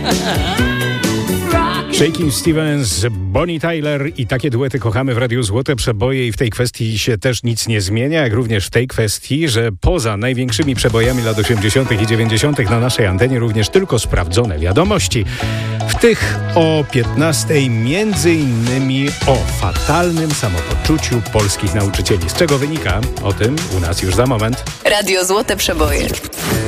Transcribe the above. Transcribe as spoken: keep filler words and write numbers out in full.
Shakin' Stevens, Bonnie Tyler i takie duety kochamy w Radiu Złote Przeboje i w tej kwestii się też nic nie zmienia, jak również w tej kwestii, że poza największymi przebojami lat osiemdziesiątych i dziewięćdziesiątych na naszej antenie również tylko sprawdzone wiadomości. W tych o piętnastej między innymi o fatalnym samopoczuciu polskich nauczycieli. Z czego wynika? O tym u nas już za moment. Radio Złote Przeboje.